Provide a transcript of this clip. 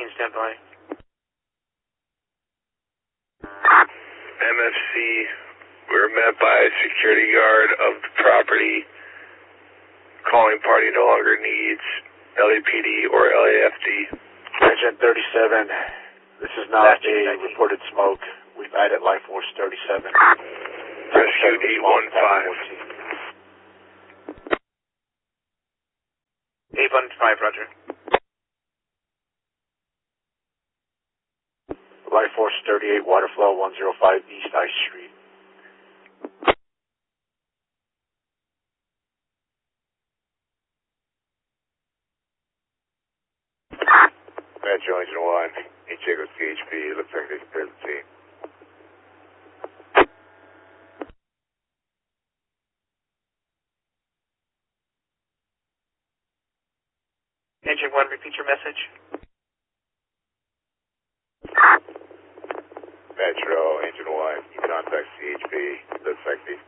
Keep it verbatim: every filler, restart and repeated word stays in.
fifteen, stand by. M F C, we were met by a security guard of the property. Calling party no longer needs L A P D or L A F D. Agent thirty-seven, this is not a reported smoke. We've added Life Force thirty-seven. Rescue eight one five. eight one five, roger. Life Force thirty-eight, water flow one oh five East Ice Street. Metro Engine one, in check with C H P, looks like they compared the team. Engine one, repeat your message. Metro Engine one, you contact C H P, looks like they